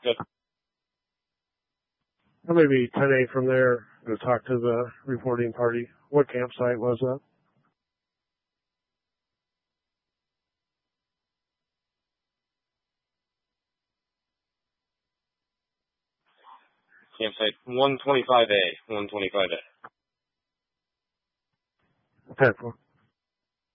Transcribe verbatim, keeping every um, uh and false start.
Good. Well, maybe ten eight from there to talk to the reporting party. What campsite was that? Campsite one twenty-five A. one twenty-five A. ten four.